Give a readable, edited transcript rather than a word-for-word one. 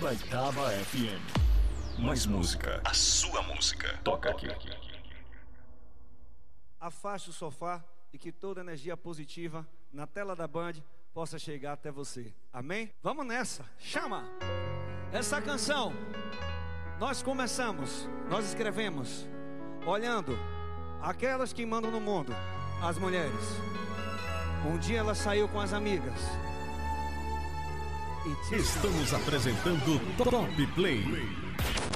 Jabuticaba FM. Mais música, a sua música. Toca aqui. Afaste o sofá e que toda energia positiva na tela da Band possa chegar até você. Amém? Vamos nessa. Chama! Essa canção nós começamos, nós escrevemos olhando aquelas que mandam no mundo, as mulheres. Um dia ela saiu com as amigas. Estamos apresentando Top Play.